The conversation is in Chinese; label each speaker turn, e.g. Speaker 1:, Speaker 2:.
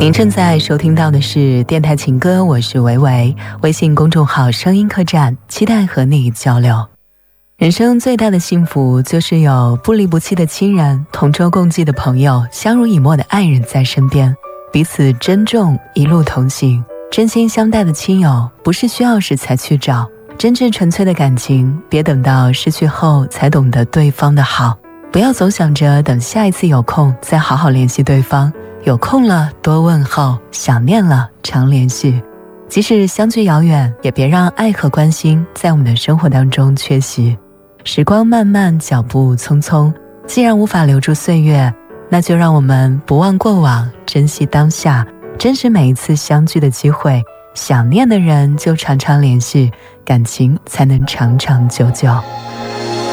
Speaker 1: 您正在收听到的是电台情歌，我是维维，微信公众号声音客栈，期待和你交流。人生最大的幸福就是有不离不弃的亲人，同舟共济的朋友，相濡以沫的爱人在身边，彼此珍重，一路同行。真心相待的亲友，不是需要时才去找，真挚纯粹的感情，别等到失去后才懂得对方的好。不要总想着等下一次有空再好好联系对方，有空了多问候，想念了常联系。即使相距遥远，也别让爱和关心在我们的生活当中缺席。时光漫漫，脚步匆匆，既然无法留住岁月，那就让我们不忘过往，珍惜当下，珍视每一次相聚的机会。想念的人就常常联系，感情才能长长久久。